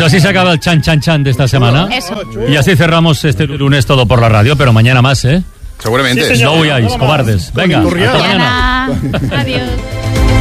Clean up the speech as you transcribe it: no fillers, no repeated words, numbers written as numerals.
así se acaba el chan de esta semana. Eso. Y así cerramos este lunes todo por la radio, pero mañana más, ¿eh? Seguramente. Sí, señor. No huyáis, cobardes. Venga, hasta mañana. Adiós.